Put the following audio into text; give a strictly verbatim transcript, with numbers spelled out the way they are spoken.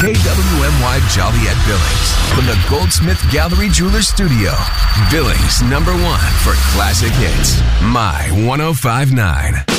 K W M Y Joliet Billings from the Goldsmith Gallery Jeweler Studio. Billings number one for classic hits. My one oh five point nine.